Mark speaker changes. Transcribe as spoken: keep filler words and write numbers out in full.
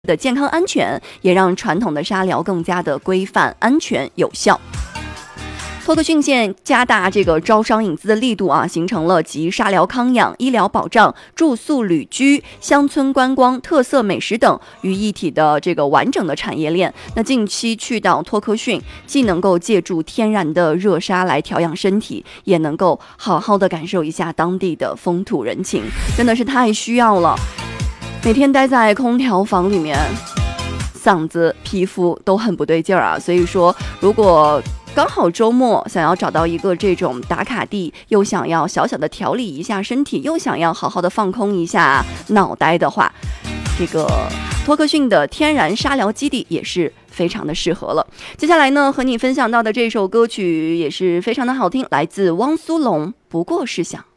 Speaker 1: 的健康安全，也让传统的沙疗更加的规范、安全、有效。托克逊县加大这个招商引资的力度啊，形成了集沙疗康养、医疗保障、住宿旅居、乡村观光、特色美食等于一体的这个完整的产业链。那近期去到托克逊，既能够借助天然的热沙来调养身体，也能够好好的感受一下当地的风土人情，真的是太需要了。每天待在空调房里面，嗓子、皮肤都很不对劲儿啊。所以说，如果刚好周末想要找到一个这种打卡地，又想要小小的调理一下身体，又想要好好的放空一下脑袋的话，这个托克逊的天然沙疗基地也是非常的适合了。接下来呢，和你分享到的这首歌曲也是非常的好听，来自汪苏泷，不过是想。